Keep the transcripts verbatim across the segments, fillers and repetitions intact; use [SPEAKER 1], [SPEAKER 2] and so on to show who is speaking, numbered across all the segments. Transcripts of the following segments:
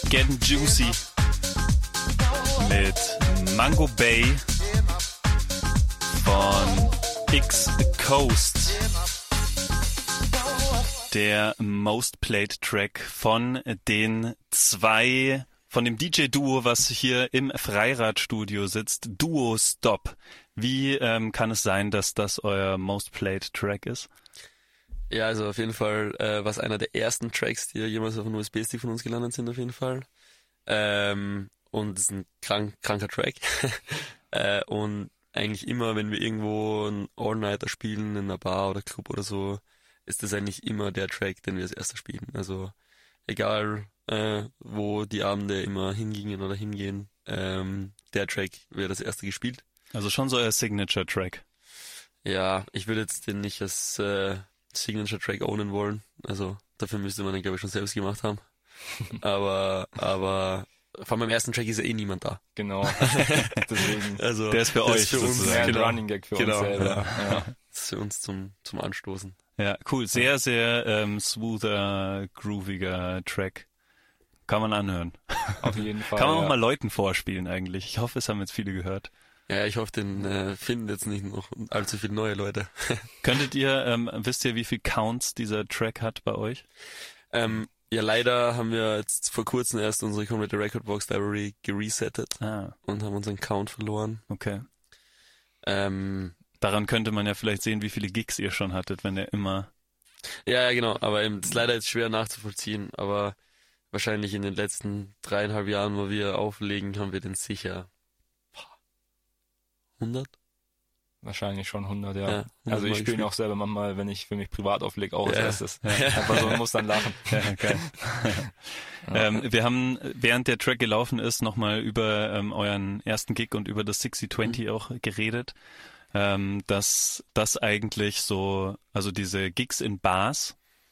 [SPEAKER 1] Getting Juicy mit Mango Bay von X-Coast. Der Most Played Track von den zwei, von dem D J-Duo, was hier im Freiradstudio sitzt, Duo Stop. Wie ähm, kann es sein, dass das euer Most Played Track ist?
[SPEAKER 2] Ja, also auf jeden Fall äh, war es einer der ersten Tracks, die jemals auf einem U S B-Stick von uns gelandet sind, auf jeden Fall. Ähm, und es ist ein krank, kranker Track. äh, und eigentlich immer, wenn wir irgendwo einen All-Nighter spielen, in einer Bar oder Club oder so, ist das eigentlich immer der Track, den wir als erster spielen. Also egal, äh, wo die Abende immer hingingen oder hingehen, ähm, der Track wird das erste gespielt.
[SPEAKER 1] Also schon so euer Signature-Track.
[SPEAKER 2] Ja, ich würde jetzt den nicht als äh, Signature-Track ownen wollen. Also dafür müsste man den, glaube ich, schon selbst gemacht haben. aber aber von meinem ersten Track ist ja eh niemand da.
[SPEAKER 3] Genau. Deswegen.
[SPEAKER 1] Also der ist für euch
[SPEAKER 2] ist für uns
[SPEAKER 3] ein
[SPEAKER 2] genau.
[SPEAKER 3] Running Gag für
[SPEAKER 2] genau.
[SPEAKER 3] uns selber.
[SPEAKER 2] Ja.
[SPEAKER 3] Ja.
[SPEAKER 2] Das ist für uns zum zum Anstoßen.
[SPEAKER 1] Ja, cool. Sehr, sehr ähm, smoother, grooviger Track. Kann man anhören.
[SPEAKER 3] Auf jeden Fall.
[SPEAKER 1] Kann man auch
[SPEAKER 3] ja.
[SPEAKER 1] mal Leuten vorspielen eigentlich. Ich hoffe, es haben jetzt viele gehört.
[SPEAKER 2] Ja, ich hoffe, den äh, finden jetzt nicht noch allzu viele neue Leute.
[SPEAKER 1] Könntet ihr, ähm, wisst ihr, wie viel Counts dieser Track hat bei euch?
[SPEAKER 2] ähm, ja, leider haben wir jetzt vor kurzem erst unsere komplette Recordbox Library geresettet
[SPEAKER 1] Ah,
[SPEAKER 2] und haben unseren Count verloren.
[SPEAKER 1] okay.
[SPEAKER 2] Ähm,
[SPEAKER 1] Daran könnte man ja vielleicht sehen, wie viele Gigs ihr schon hattet, wenn er immer...
[SPEAKER 2] ja, ja, genau, aber eben, das ist leider jetzt schwer nachzuvollziehen, aber wahrscheinlich in den letzten dreieinhalb Jahren, wo wir auflegen, haben wir den sicher hundert?
[SPEAKER 3] Wahrscheinlich schon hundert, ja.
[SPEAKER 2] Ja,
[SPEAKER 3] also ich spiele ihn
[SPEAKER 2] gespielt.
[SPEAKER 3] auch selber manchmal, wenn ich für mich privat auflege, auch als
[SPEAKER 2] Ja.
[SPEAKER 3] erstes. Ja. Einfach so, man muss dann lachen.
[SPEAKER 1] Ja, geil. ähm, wir haben, während der Track gelaufen ist, nochmal über ähm, euren ersten Gig und über das sechzig zwanzig mhm. auch geredet, ähm, dass das eigentlich so, also diese Gigs in Bars,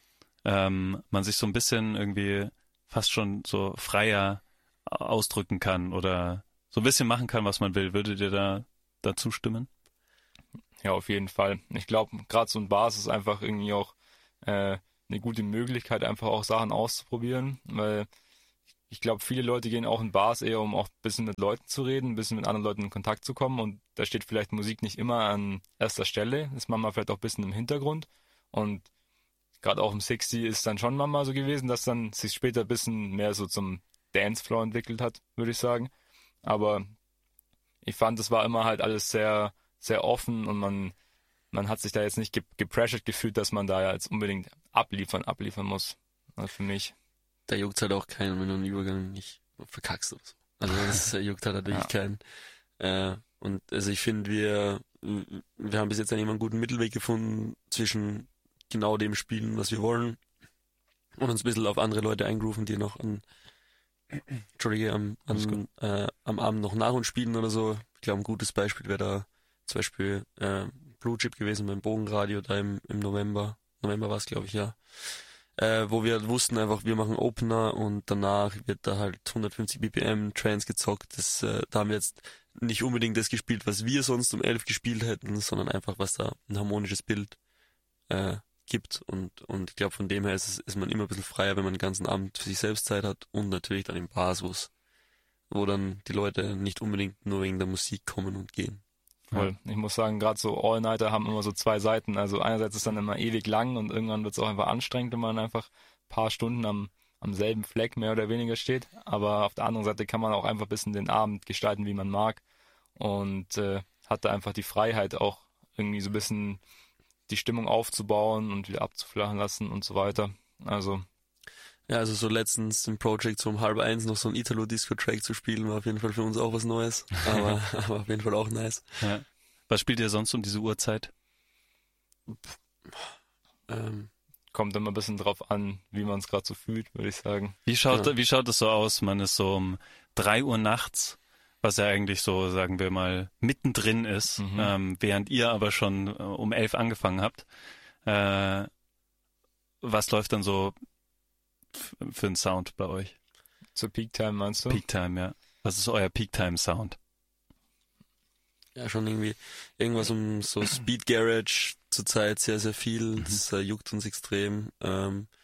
[SPEAKER 1] ähm, man sich so ein bisschen irgendwie fast schon so freier ausdrücken kann oder so ein bisschen machen kann, was man will. Würdet ihr da dazu stimmen?
[SPEAKER 3] Ja, auf jeden Fall. Ich glaube, gerade so ein Bars ist einfach irgendwie auch äh, eine gute Möglichkeit, einfach auch Sachen auszuprobieren, weil ich glaube, viele Leute gehen auch in Bars eher, um auch ein bisschen mit Leuten zu reden, ein bisschen mit anderen Leuten in Kontakt zu kommen, und da steht vielleicht Musik nicht immer an erster Stelle, ist manchmal vielleicht auch ein bisschen im Hintergrund, und gerade auch im sechzig ist dann schon manchmal so gewesen, dass dann sich später ein bisschen mehr so zum Dancefloor entwickelt hat, würde ich sagen, aber ich fand, es war immer halt alles sehr sehr offen, und man man hat sich da jetzt nicht ge- gepressured gefühlt, dass man da ja jetzt unbedingt abliefern, abliefern muss. Also für mich.
[SPEAKER 2] Da juckt halt auch keinen, wenn du einen Übergang nicht verkackst oder so. Also das juckt halt natürlich
[SPEAKER 3] Ja.
[SPEAKER 2] keinen. Äh, und also ich finde, wir wir haben bis jetzt eigentlich immer einen guten Mittelweg gefunden zwischen genau dem Spielen, was wir wollen, und uns ein bisschen auf andere Leute eingrooven, die noch an Entschuldige, am, an, äh, am Abend noch nach uns spielen oder so. Ich glaube, ein gutes Beispiel wäre da zum Beispiel äh, Blue Chip gewesen beim Bogenradio da im, im November. November war es, glaube ich, ja. Äh, wo wir wussten einfach, wir machen Opener und danach wird da halt hundertfünfzig B P M Trance gezockt. Das, äh, da haben wir jetzt nicht unbedingt das gespielt, was wir sonst um elf gespielt hätten, sondern einfach, was da ein harmonisches Bild äh, gibt. Und, und ich glaube, von dem her ist, es, ist man immer ein bisschen freier, wenn man den ganzen Abend für sich selbst Zeit hat, und natürlich dann in Bars, wo dann die Leute nicht unbedingt nur wegen der Musik kommen und gehen.
[SPEAKER 3] Voll. Ich muss sagen, gerade so All-Nighter haben immer so zwei Seiten. Also einerseits ist dann immer ewig lang, und irgendwann wird es auch einfach anstrengend, wenn man einfach ein paar Stunden am, am selben Fleck mehr oder weniger steht. Aber auf der anderen Seite kann man auch einfach ein bisschen den Abend gestalten, wie man mag, und äh, hat da einfach die Freiheit, auch irgendwie so ein bisschen die Stimmung aufzubauen und wieder abzuflachen lassen und so weiter. Also
[SPEAKER 2] ja, also so letztens im Project so um halb eins noch so ein Italo-Disco-Track zu spielen, war auf jeden Fall für uns auch was Neues, aber, aber auf jeden Fall auch nice.
[SPEAKER 1] Ja. Was spielt ihr sonst um diese Uhrzeit?
[SPEAKER 2] Ähm,
[SPEAKER 3] kommt immer ein bisschen drauf an, wie man es gerade so fühlt, würde ich sagen.
[SPEAKER 1] Wie schaut,
[SPEAKER 2] Ja.
[SPEAKER 1] wie schaut es so aus? Man ist so um drei Uhr nachts, was ja eigentlich so, sagen wir mal, mittendrin ist,
[SPEAKER 3] Mhm.
[SPEAKER 1] ähm, während ihr aber schon äh, um elf angefangen habt. Äh, was läuft dann so f- für ein Sound bei euch?
[SPEAKER 3] Zur Peak Time meinst du?
[SPEAKER 1] Peak Time, ja. Was ist euer Peak Time Sound?
[SPEAKER 2] ja, schon irgendwie irgendwas um so Speed Garage zurzeit sehr, sehr viel.
[SPEAKER 1] Mhm.
[SPEAKER 2] Das äh, juckt uns extrem. Ähm,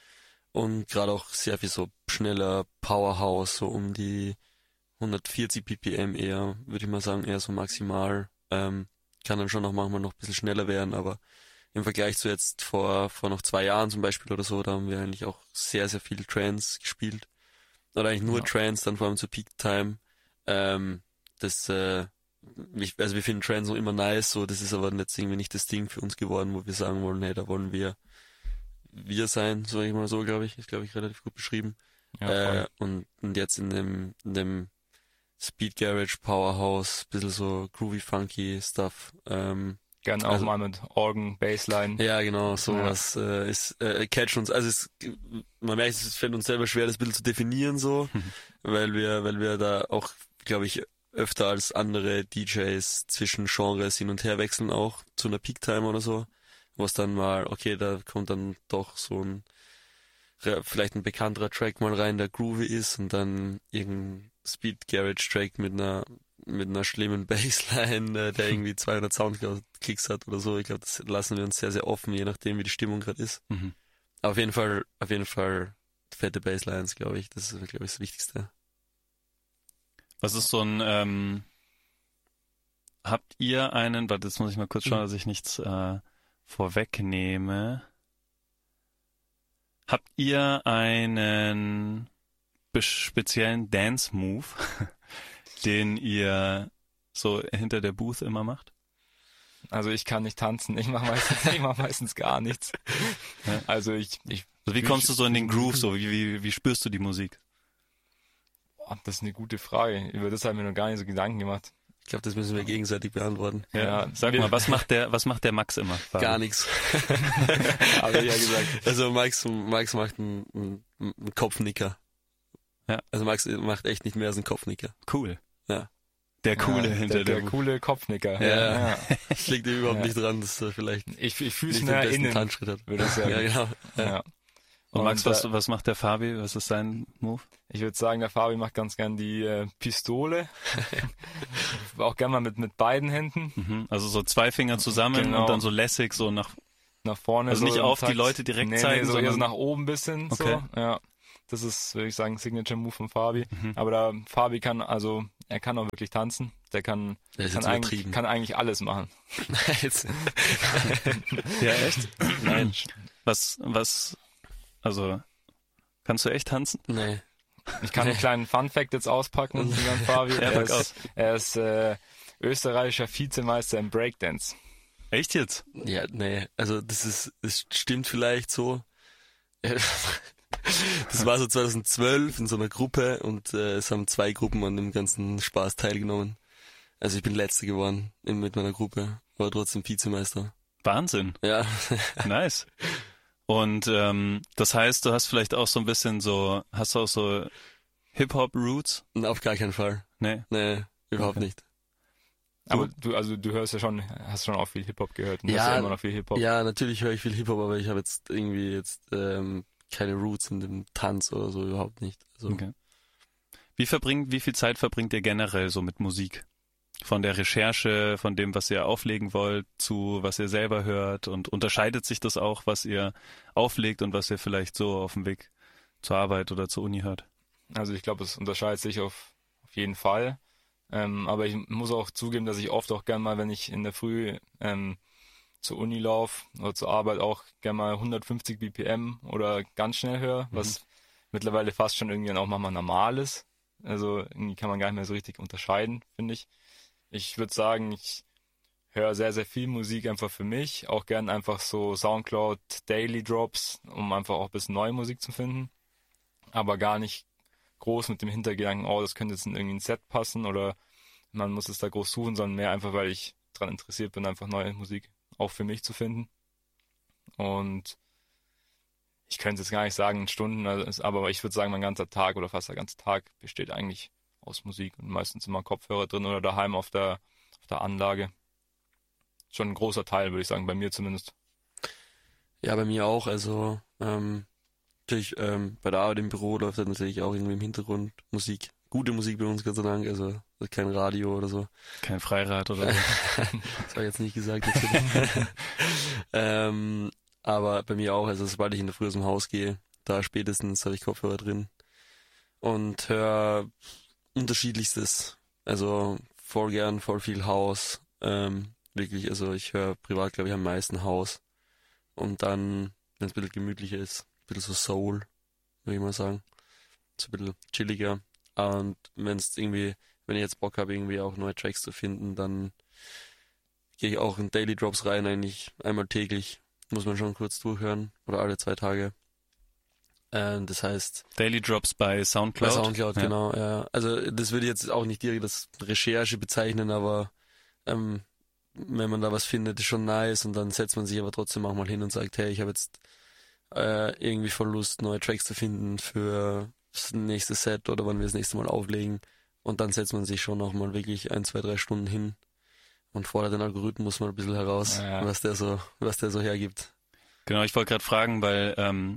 [SPEAKER 2] und gerade auch sehr viel so schneller Powerhouse, so um die hundertvierzig B P M eher, würde ich mal sagen, eher so maximal. Ähm, kann dann schon noch manchmal noch ein bisschen schneller werden, aber im Vergleich zu jetzt vor vor noch zwei Jahren zum Beispiel oder so, da haben wir eigentlich auch sehr, sehr viel Trance gespielt. Oder eigentlich nur ja. Trance, dann vor allem zur Peak Time. Ähm, das, äh, ich, also wir finden Trance noch immer nice, so, das ist aber jetzt irgendwie nicht das Ding für uns geworden, wo wir sagen wollen, hey, da wollen wir wir sein, sag ich mal so, glaube ich, ist glaube ich relativ gut beschrieben. Ja, äh, und, und jetzt in dem, in dem Speed Garage, Powerhouse, bisschen so groovy, funky Stuff. Ähm,
[SPEAKER 3] Gern auch also, mal mit Organ, Bassline.
[SPEAKER 2] Ja, genau, sowas ja. äh, ist äh, catch uns. Also es, man merkt, es fällt uns selber schwer, das ein bisschen zu definieren so, weil wir, weil wir da auch, glaube ich, öfter als andere D Js zwischen Genres hin und her wechseln, auch zu einer Peak Time oder so, wo es dann mal, okay, da kommt dann doch so ein vielleicht ein bekannterer Track mal rein, der groovy ist, und dann irgendein Speed Garage Track mit einer mit einer schlimmen Bassline, der irgendwie zweihundert Soundklicks hat oder so. Ich glaube, das lassen wir uns sehr, sehr offen, je nachdem, wie die Stimmung gerade ist. Mhm. Aber auf jeden Fall, auf jeden Fall fette Basslines, glaube ich. Das ist, glaube ich, das Wichtigste.
[SPEAKER 1] Was ist so ein, ähm, habt ihr einen, warte, jetzt muss ich mal kurz schauen, mhm. dass ich nichts äh, vorwegnehme. Habt ihr einen speziellen Dance-Move, den ihr so hinter der Booth immer macht?
[SPEAKER 3] Also ich kann nicht tanzen, ich mache meistens, ich mach meistens gar nichts.
[SPEAKER 1] Ja.
[SPEAKER 3] Also ich, ich
[SPEAKER 1] also wie kommst du so in den Groove, so wie, wie, wie spürst du die Musik?
[SPEAKER 3] Boah, das ist eine gute Frage, über das haben wir noch gar nicht so Gedanken gemacht.
[SPEAKER 2] Ich glaube, das müssen wir gegenseitig beantworten.
[SPEAKER 1] Ja, ja. Sag mal, was macht der, was macht der Max immer?
[SPEAKER 2] Gar nichts.
[SPEAKER 3] Habe ich ja gesagt.
[SPEAKER 2] Also Max, Max macht einen, einen, einen Kopfnicker.
[SPEAKER 1] Ja.
[SPEAKER 2] Also Max macht echt nicht mehr als einen Kopfnicker.
[SPEAKER 1] Cool.
[SPEAKER 2] Ja.
[SPEAKER 1] Der coole
[SPEAKER 3] ja,
[SPEAKER 1] hinter
[SPEAKER 3] der, der
[SPEAKER 1] der
[SPEAKER 3] coole Kopfnicker.
[SPEAKER 2] Ja. ja. Das liegt dir überhaupt ja. nicht dran, dass er vielleicht
[SPEAKER 3] ich, ich fühle es
[SPEAKER 2] nicht den besten
[SPEAKER 3] innen,
[SPEAKER 2] Tanzschritt hat.
[SPEAKER 3] würde ich sagen.
[SPEAKER 2] Ja, genau. Ja.
[SPEAKER 3] Ja.
[SPEAKER 1] Und, Und Max, was,
[SPEAKER 3] äh,
[SPEAKER 1] was macht der Fabi? Was ist sein Move?
[SPEAKER 3] Ich würde sagen, der Fabi macht ganz gern die äh, Pistole. Auch gern mal mit, mit beiden Händen.
[SPEAKER 1] Mhm. Also so zwei Finger zusammen genau. und dann so lässig so nach,
[SPEAKER 3] nach vorne.
[SPEAKER 1] Also
[SPEAKER 3] so
[SPEAKER 1] nicht auf Takt. Die Leute direkt
[SPEAKER 3] nee,
[SPEAKER 1] zeigen,
[SPEAKER 3] nee, so
[SPEAKER 1] sondern
[SPEAKER 3] eher nach oben ein bisschen.
[SPEAKER 1] Okay.
[SPEAKER 3] So. Ja. Das ist, würde ich sagen, Signature Move von Fabi.
[SPEAKER 1] Mhm.
[SPEAKER 3] Aber der Fabi kann, also er kann auch wirklich tanzen. Der kann,
[SPEAKER 2] der
[SPEAKER 3] kann, eigentlich, kann eigentlich alles machen.
[SPEAKER 1] Ja, echt? Nein. Was, was, also, kannst du echt tanzen?
[SPEAKER 2] Nee.
[SPEAKER 3] Ich kann einen kleinen Fun-Fact jetzt auspacken zu Jan Fabi.
[SPEAKER 1] Ja,
[SPEAKER 3] er, ist,
[SPEAKER 1] aus.
[SPEAKER 3] er ist äh, österreichischer Vizemeister im Breakdance.
[SPEAKER 1] Echt jetzt?
[SPEAKER 2] Ja, nee. Also das ist, das stimmt vielleicht so. Das war so zweitausendzwölf in so einer Gruppe und äh, es haben zwei Gruppen an dem ganzen Spaß teilgenommen. Also ich bin Letzter geworden mit meiner Gruppe, aber trotzdem Vizemeister.
[SPEAKER 1] Wahnsinn.
[SPEAKER 2] Ja.
[SPEAKER 1] Nice. Und ähm, das heißt, du hast vielleicht auch so ein bisschen so, hast du auch so Hip-Hop-Roots?
[SPEAKER 2] Auf gar keinen Fall.
[SPEAKER 1] Nee?
[SPEAKER 2] Nee, überhaupt
[SPEAKER 1] okay.
[SPEAKER 2] nicht.
[SPEAKER 3] Aber du, also du hörst ja schon, hast schon auch viel Hip-Hop gehört. Und
[SPEAKER 2] ja,
[SPEAKER 3] hörst ja immer noch viel Hip-Hop.
[SPEAKER 2] Ja, natürlich höre ich viel Hip-Hop, aber ich habe jetzt irgendwie jetzt ähm, keine Roots in dem Tanz oder so, überhaupt nicht. Also,
[SPEAKER 1] okay. Wie verbringt, wie viel Zeit verbringt ihr generell so mit Musik? Von der Recherche, von dem, was ihr auflegen wollt, zu was ihr selber hört, und unterscheidet sich das auch, was ihr auflegt und was ihr vielleicht so auf dem Weg zur Arbeit oder zur Uni hört?
[SPEAKER 3] Also ich glaube, es unterscheidet sich auf, auf jeden Fall. Ähm, aber ich muss auch zugeben, dass ich oft auch gern mal, wenn ich in der Früh ähm, zur Uni laufe oder zur Arbeit, auch gern mal hundertfünfzig B P M oder ganz schnell höre, mhm. was mittlerweile fast schon irgendwie auch manchmal normal ist. Also irgendwie kann man gar nicht mehr so richtig unterscheiden, finde ich. Ich würde sagen, ich höre sehr, sehr viel Musik einfach für mich. Auch gern einfach so Soundcloud Daily Drops, um einfach auch ein bisschen neue Musik zu finden. Aber gar nicht groß mit dem Hintergedanken, oh, das könnte jetzt in irgendwie ein Set passen oder man muss es da groß suchen, sondern mehr einfach, weil ich daran interessiert bin, einfach neue Musik auch für mich zu finden. Und ich könnte jetzt gar nicht sagen in Stunden, aber ich würde sagen, mein ganzer Tag oder fast der ganze Tag besteht eigentlich aus Musik und meistens immer Kopfhörer drin oder daheim auf der, auf der Anlage. Schon ein großer Teil, würde ich sagen, bei mir zumindest.
[SPEAKER 2] Ja, bei mir auch. Also ähm, natürlich ähm, bei der Arbeit im Büro läuft dann natürlich auch irgendwie im Hintergrund Musik. Gute Musik bei uns, Gott sei Dank. Also kein Radio oder so.
[SPEAKER 1] Kein Freirad oder so.
[SPEAKER 2] Das war jetzt nicht gesagt. ähm, aber bei mir auch. Also sobald ich in der Früh aus dem Haus gehe, Da spätestens habe ich Kopfhörer drin und höre unterschiedlichstes. Also voll gern, voll viel House. Ähm, wirklich, also ich höre privat, glaube ich, am meisten House. Und dann, wenn es ein bisschen gemütlicher ist, ein bisschen so Soul, würde ich mal sagen. So ein bisschen chilliger. Und wenn es irgendwie, wenn ich jetzt Bock habe, irgendwie auch neue Tracks zu finden, dann gehe ich auch in Daily Drops rein, eigentlich einmal täglich. Muss man schon kurz durchhören. Oder alle zwei Tage. Äh, das heißt...
[SPEAKER 1] Daily Drops bei Soundcloud.
[SPEAKER 2] Bei Soundcloud, ja. Genau, ja. Also das würde ich jetzt auch nicht direkt als Recherche bezeichnen, aber ähm, wenn man da was findet, ist schon nice und dann setzt man sich aber trotzdem auch mal hin und sagt, hey, ich habe jetzt äh, irgendwie voll Lust, neue Tracks zu finden für das nächste Set oder wann wir das nächste Mal auflegen und dann setzt man sich schon noch mal wirklich ein, zwei, drei Stunden hin und fordert den Algorithmus mal ein bisschen heraus, ja. was der so, was der so hergibt.
[SPEAKER 1] Genau, ich wollte gerade fragen, weil ähm,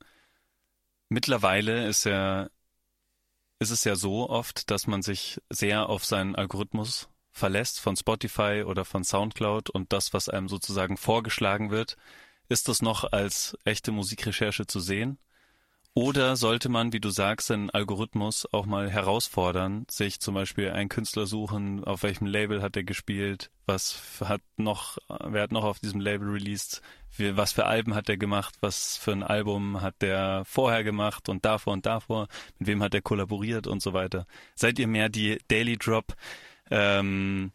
[SPEAKER 1] mittlerweile ist ja ist es ja so oft, dass man sich sehr auf seinen Algorithmus verlässt von Spotify oder von Soundcloud und das, was einem sozusagen vorgeschlagen wird, ist das noch als echte Musikrecherche zu sehen? Oder sollte man, wie du sagst, den Algorithmus auch mal herausfordern, sich zum Beispiel einen Künstler suchen, auf welchem Label hat er gespielt, was hat noch, wer hat noch auf diesem Label released, wie, was für Alben hat er gemacht, was für ein Album hat der vorher gemacht und davor und davor, mit wem hat er kollaboriert und so weiter. Seid ihr mehr die Daily Drop ähm,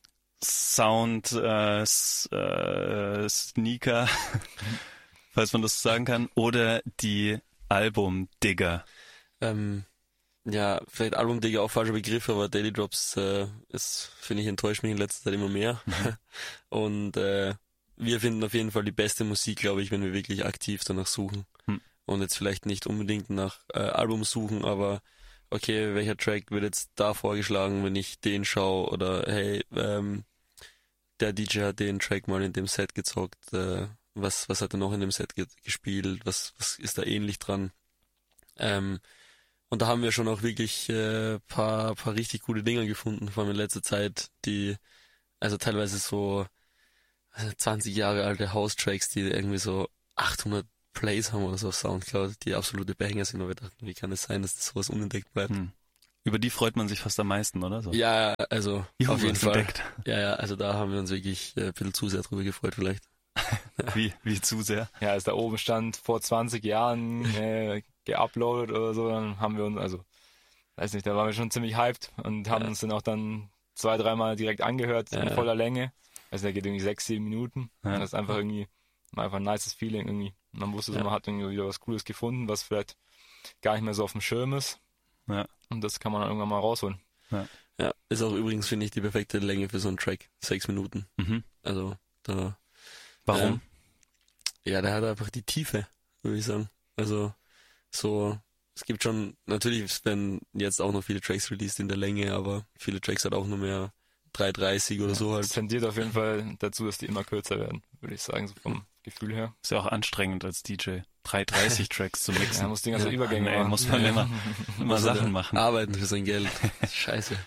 [SPEAKER 1] Sound äh, s, äh, Sneaker, falls man das so sagen kann, oder die Album-Digger?
[SPEAKER 2] Ähm, ja, vielleicht Album-Digger auch falscher Begriff, aber Daily Drops äh, ist, finde ich, enttäuscht mich in letzter Zeit immer mehr. Mhm. Und äh, wir finden auf jeden Fall die beste Musik, glaube ich, wenn wir wirklich aktiv danach suchen. Mhm. Und jetzt vielleicht nicht unbedingt nach äh, Album suchen, aber okay, welcher Track wird jetzt da vorgeschlagen, wenn ich den schaue, oder hey, ähm, der D J hat den Track mal in dem Set gezockt, äh, was was hat er noch in dem Set ge- gespielt, was was ist da ähnlich dran. Ähm, und da haben wir schon auch wirklich äh, paar paar richtig gute Dinger gefunden, vor allem in letzter Zeit, die also teilweise so also zwanzig Jahre alte House-Tracks, die irgendwie so achthundert Plays haben oder so auf Soundcloud, die absolute Banger sind, aber wir dachten, wie kann es sein, dass das sowas unentdeckt bleibt? Hm.
[SPEAKER 1] Über die freut man sich fast am meisten, oder so?
[SPEAKER 2] Ja, also
[SPEAKER 1] Juhu,
[SPEAKER 2] auf jeden Fall.
[SPEAKER 1] Entdeckt.
[SPEAKER 2] Ja, ja, also da haben wir uns wirklich äh, ein bisschen zu sehr drüber gefreut vielleicht.
[SPEAKER 1] wie, wie zu sehr?
[SPEAKER 3] Ja, als da oben stand, vor zwanzig Jahren äh, geuploadet oder so, dann haben wir uns, also, weiß nicht, da waren wir schon ziemlich hyped und haben ja. uns dann auch dann zwei, dreimal direkt angehört, ja. in voller Länge. Also der geht irgendwie sechs, sieben Minuten. Ja. Das ist einfach irgendwie einfach ein nices Feeling irgendwie. Man wusste so, ja. man hat irgendwie wieder was Cooles gefunden, was vielleicht gar nicht mehr so auf dem Schirm ist. Ja. Und das kann man dann irgendwann mal rausholen.
[SPEAKER 2] Ja, ja, ist auch übrigens, finde ich, die perfekte Länge für so einen Track. Sechs Minuten. Mhm. Also da.
[SPEAKER 1] Warum?
[SPEAKER 2] Äh, ja, der hat einfach die Tiefe, würde ich sagen. Also so, es gibt schon, natürlich werden jetzt auch noch viele Tracks released in der Länge, aber viele Tracks hat auch nur mehr drei dreißig oder ja, so halt.
[SPEAKER 3] Es tendiert auf jeden Fall dazu, dass die immer kürzer werden, würde ich sagen, so vom Gefühl her.
[SPEAKER 1] Ist ja auch anstrengend als D J, drei dreißig Tracks zu mixen.
[SPEAKER 3] Ja, muss die ganze ja, Übergänge
[SPEAKER 1] nee,
[SPEAKER 3] machen.
[SPEAKER 1] muss man immer, immer Sachen machen.
[SPEAKER 2] Arbeiten für sein Geld. Scheiße.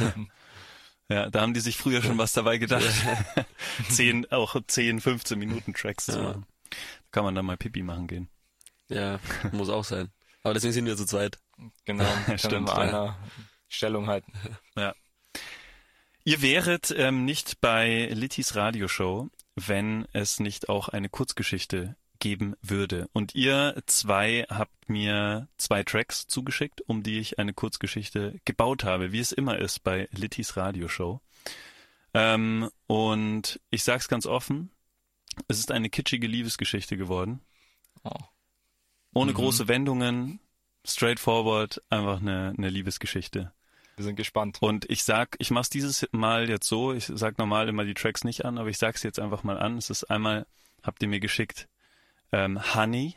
[SPEAKER 1] Ja, da haben die sich früher schon was dabei gedacht. zehn, auch zehn, fünfzehn Minuten Tracks ja. zu machen. Da kann man dann mal Pipi machen gehen.
[SPEAKER 2] Ja, muss auch sein. Aber deswegen sind wir zu zweit.
[SPEAKER 3] Genau, stimmt. Mal einer Stellung halten.
[SPEAKER 1] Ja. Ihr wäret ähm, nicht bei Littys Radioshow, wenn es nicht auch eine Kurzgeschichte geben würde. Und ihr zwei habt mir zwei Tracks zugeschickt, um die ich eine Kurzgeschichte gebaut habe, wie es immer ist bei Littys Radioshow. Ähm, und ich sag's ganz offen, es ist eine kitschige Liebesgeschichte geworden. Oh. Ohne mhm. große Wendungen, straightforward, einfach eine, eine Liebesgeschichte.
[SPEAKER 3] Wir sind gespannt.
[SPEAKER 1] Und ich sag, ich mach's dieses Mal jetzt so, ich sag normal immer die Tracks nicht an, aber ich sag's jetzt einfach mal an. Es ist einmal, habt ihr mir geschickt, ähm, Honey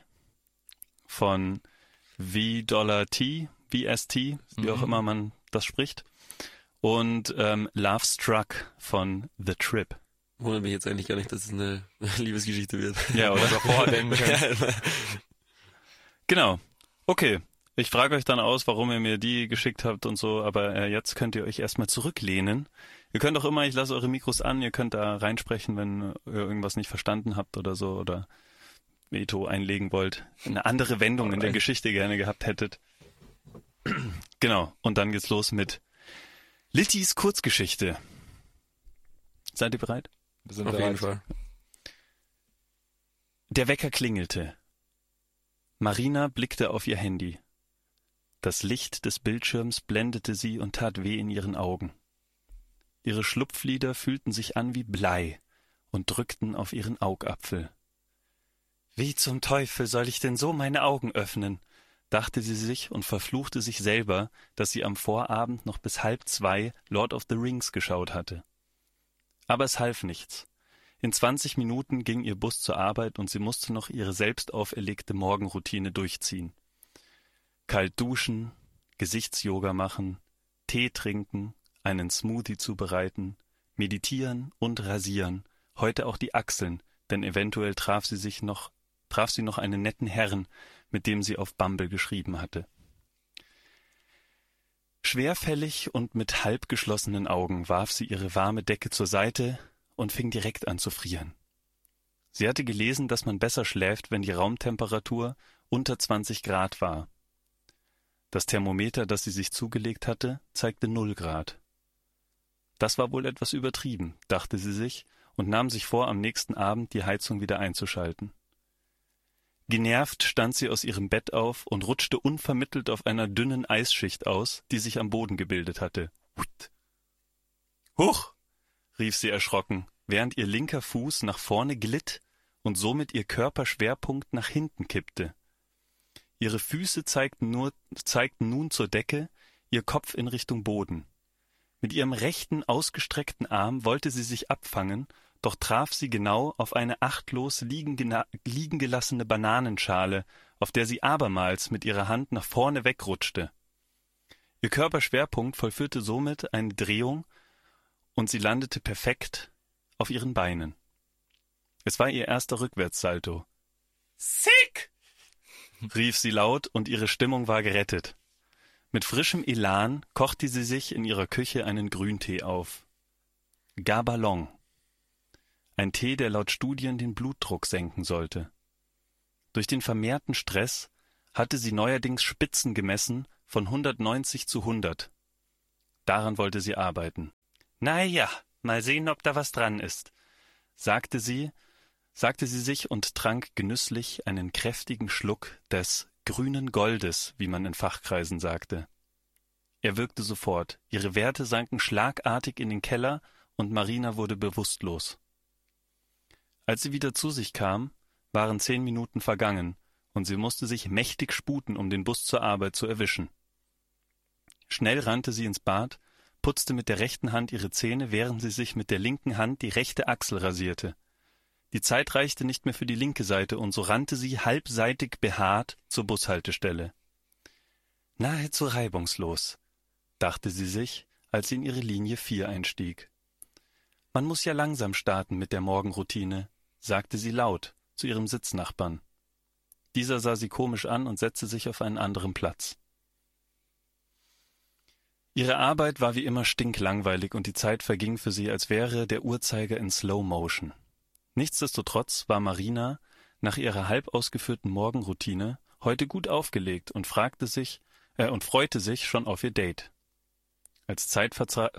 [SPEAKER 1] von V-Dollar-T, V S T, wie mhm. auch immer man das spricht. Und ähm, Love Struck von The Trip.
[SPEAKER 2] Wundert mich jetzt eigentlich gar nicht, dass es eine Liebesgeschichte wird.
[SPEAKER 1] Ja, oder so vordenken können. Genau. Okay. Ich frage euch dann aus, warum ihr mir die geschickt habt und so, aber äh, jetzt könnt ihr euch erstmal zurücklehnen. Ihr könnt auch immer, ich lasse eure Mikros an, ihr könnt da reinsprechen, wenn ihr irgendwas nicht verstanden habt oder so, oder Veto einlegen wollt, eine andere Wendung in der Geschichte gerne gehabt hättet. Genau, und dann geht's los mit Littys Kurzgeschichte. Seid ihr bereit?
[SPEAKER 3] Wir sind
[SPEAKER 2] Auf
[SPEAKER 3] bereit.
[SPEAKER 2] jeden Fall.
[SPEAKER 1] Der Wecker klingelte. Marina blickte auf ihr Handy. Das Licht des Bildschirms blendete sie und tat weh in ihren Augen. Ihre Schlupflider fühlten sich an wie Blei und drückten auf ihren Augapfel. Wie zum Teufel soll ich denn so meine Augen öffnen? Dachte sie sich und verfluchte sich selber, dass sie am Vorabend noch bis halb zwei Lord of the Rings geschaut hatte. Aber es half nichts. In zwanzig Minuten ging ihr Bus zur Arbeit und sie musste noch ihre selbst auferlegte Morgenroutine durchziehen. Kalt duschen, Gesichtsyoga machen, Tee trinken, einen Smoothie zubereiten, meditieren und rasieren, heute auch die Achseln, denn eventuell traf sie sich noch, traf sie noch einen netten Herrn, mit dem sie auf Bumble geschrieben hatte. Schwerfällig und mit halb geschlossenen Augen warf sie ihre warme Decke zur Seite und fing direkt an zu frieren. Sie hatte gelesen, dass man besser schläft, wenn die Raumtemperatur unter zwanzig Grad war. Das Thermometer, das sie sich zugelegt hatte, zeigte null Grad. Das war wohl etwas übertrieben, dachte sie sich und nahm sich vor, am nächsten Abend die Heizung wieder einzuschalten. Genervt stand sie aus ihrem Bett auf und rutschte unvermittelt auf einer dünnen Eisschicht aus, die sich am Boden gebildet hatte. »Huch!« rief sie erschrocken, während ihr linker Fuß nach vorne glitt und somit ihr Körperschwerpunkt nach hinten kippte. Ihre Füße zeigten, nur, zeigten nun zur Decke, ihr Kopf in Richtung Boden. Mit ihrem rechten ausgestreckten Arm wollte sie sich abfangen, doch traf sie genau auf eine achtlos liegen, liegen gelassene Bananenschale, auf der sie abermals mit ihrer Hand nach vorne wegrutschte. Ihr Körperschwerpunkt vollführte somit eine Drehung und sie landete perfekt auf ihren Beinen. Es war ihr erster Rückwärtssalto. »Sick!« rief sie laut und ihre Stimmung war gerettet. Mit frischem Elan kochte sie sich in ihrer Küche einen Grüntee auf. Gaballon. Ein Tee, der laut Studien den Blutdruck senken sollte. Durch den vermehrten Stress hatte sie neuerdings Spitzen gemessen von hundertneunzig zu hundert. Daran wollte sie arbeiten. »Na ja, mal sehen, ob da was dran ist«, sagte sie, sagte sie sich und trank genüsslich einen kräftigen Schluck des grünen Goldes, wie man in Fachkreisen sagte. Er wirkte sofort, ihre Werte sanken schlagartig in den Keller und Marina wurde bewusstlos. Als sie wieder zu sich kam, waren zehn Minuten vergangen und sie musste sich mächtig sputen, um den Bus zur Arbeit zu erwischen. Schnell rannte sie ins Bad, putzte mit der rechten Hand ihre Zähne, während sie sich mit der linken Hand die rechte Achsel rasierte. Die Zeit reichte nicht mehr für die linke Seite und so rannte sie halbseitig behaart zur Bushaltestelle. Nahezu reibungslos, dachte sie sich, als sie in ihre Linie vier einstieg. Man muss ja langsam starten mit der Morgenroutine, sagte sie laut zu ihrem Sitznachbarn. Dieser sah sie komisch an und setzte sich auf einen anderen Platz. Ihre Arbeit war wie immer stinklangweilig und die Zeit verging für sie, als wäre der Uhrzeiger in Slow Motion. Nichtsdestotrotz war Marina nach ihrer halb ausgeführten Morgenroutine heute gut aufgelegt und fragte sich äh, und freute sich schon auf ihr Date. Als Zeitvertreib,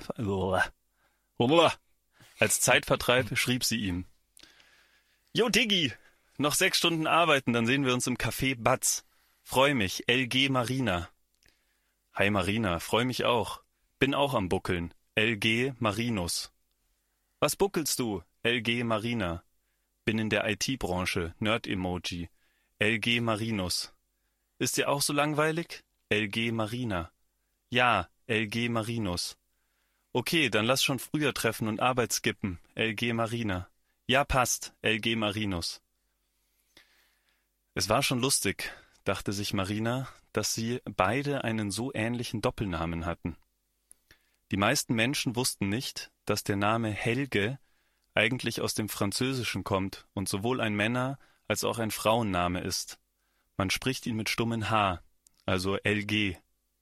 [SPEAKER 1] als Zeitvertreib schrieb sie ihm: »Jo Diggi, noch sechs Stunden arbeiten, dann sehen wir uns im Café Batz. Freu mich, L G Marina.« »Hi Marina, freu mich auch. Bin auch am Buckeln. L G Marinus.« »Was buckelst du? L G Marina.« »Bin in der I T-Branche. Nerd-Emoji. L G Marinus.« »Ist dir auch so langweilig? L G Marina.« »Ja, L G Marinus.« »Okay, dann lass schon früher treffen und Arbeit skippen. L G Marina.« »Ja, passt. L G Marinus.« Es war schon lustig, dachte sich Marina, dass sie beide einen so ähnlichen Doppelnamen hatten. Die meisten Menschen wussten nicht, dass der Name Helge eigentlich aus dem Französischen kommt und sowohl ein Männer- als auch ein Frauenname ist. Man spricht ihn mit stummem H, also L G.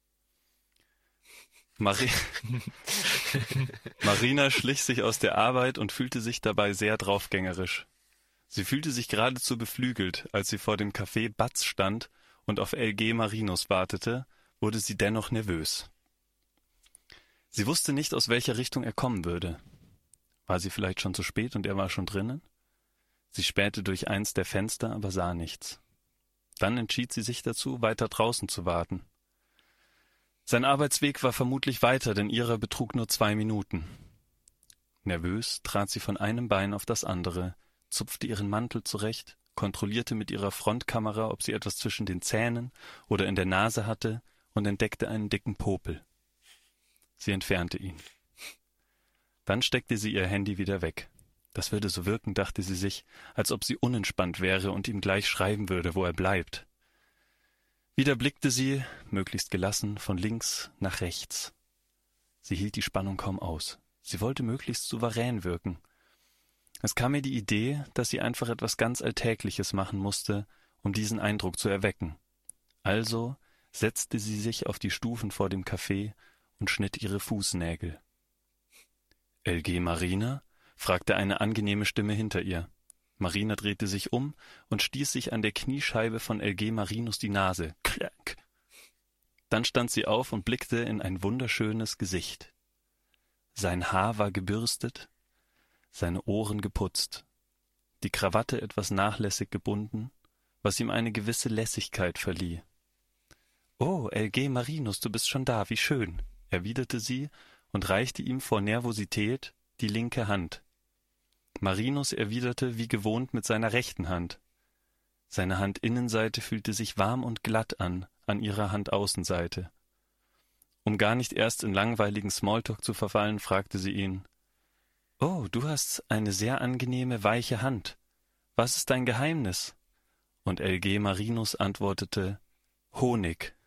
[SPEAKER 1] Mari Marina schlich sich aus der Arbeit und fühlte sich dabei sehr draufgängerisch. Sie fühlte sich geradezu beflügelt, als sie vor dem Café Batz stand und auf L G Marinus wartete, wurde sie dennoch nervös. Sie wusste nicht, aus welcher Richtung er kommen würde. War sie vielleicht schon zu spät und er war schon drinnen? Sie spähte durch eins der Fenster, aber sah nichts. Dann entschied sie sich dazu, weiter draußen zu warten. Sein Arbeitsweg war vermutlich weiter, denn ihrer betrug nur zwei Minuten. Nervös trat sie von einem Bein auf das andere, zupfte ihren Mantel zurecht, kontrollierte mit ihrer Frontkamera, ob sie etwas zwischen den Zähnen oder in der Nase hatte, und entdeckte einen dicken Popel. Sie entfernte ihn. Dann steckte sie ihr Handy wieder weg. Das würde so wirken, dachte sie sich, als ob sie unentspannt wäre und ihm gleich schreiben würde, wo er bleibt. Wieder blickte sie, möglichst gelassen, von links nach rechts. Sie hielt die Spannung kaum aus. Sie wollte möglichst souverän wirken. Es kam ihr die Idee, dass sie einfach etwas ganz Alltägliches machen musste, um diesen Eindruck zu erwecken. Also setzte sie sich auf die Stufen vor dem Café und schnitt ihre Fußnägel. »L G Marina?« fragte eine angenehme Stimme hinter ihr. Marina drehte sich um und stieß sich an der Kniescheibe von L G Marinus die Nase. Klank! Dann stand sie auf und blickte in ein wunderschönes Gesicht. Sein Haar war gebürstet, seine Ohren geputzt, die Krawatte etwas nachlässig gebunden, was ihm eine gewisse Lässigkeit verlieh. »Oh, L G Marinus, du bist schon da, wie schön«, erwiderte sie und reichte ihm vor Nervosität die linke Hand. Marinus erwiderte wie gewohnt mit seiner rechten Hand. Seine Handinnenseite fühlte sich warm und glatt an, an ihrer Handaußenseite. Um gar nicht erst in langweiligen Smalltalk zu verfallen, fragte sie ihn, »Oh, du hast eine sehr angenehme, weiche Hand. Was ist dein Geheimnis?« Und L G Marinus antwortete, »Honig.«